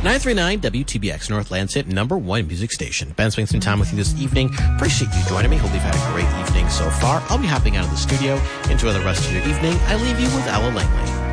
939 WTBX, North Lansing, #1 music station. Ben spending some time with you this evening. Appreciate you joining me. Hope you've had a great evening so far. I'll be hopping out of the studio. Enjoy the rest of your evening. I leave you with Ella Langley.